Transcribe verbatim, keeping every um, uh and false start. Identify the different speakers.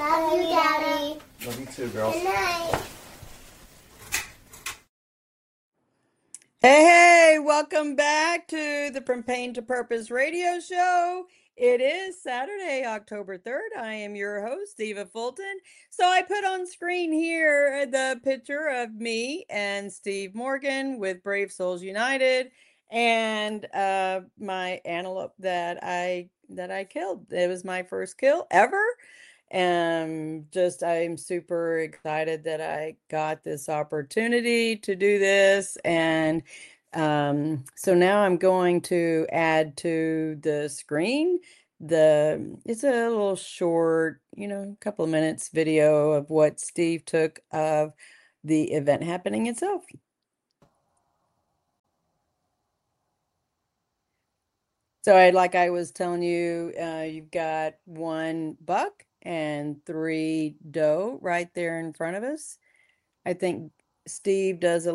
Speaker 1: Love you, Daddy.
Speaker 2: Love you too, girls.
Speaker 1: Good night.
Speaker 3: Hey, hey, welcome back to the From Pain to Purpose radio show. It is Saturday, October third. I am your host, Eva Fulton. So I put on screen here the picture of me and Steve Morgan with Brave Souls United and uh, my antelope that I that I killed. It was my first kill ever. And just I'm super excited that I got this opportunity to do this. And um, so now I'm going to add to the screen the it's a little short, you know, couple of minutes video of what Steve took of the event happening itself. So I like I was telling you, uh, you've got one buck and three doe right there in front of us. I think Steve does a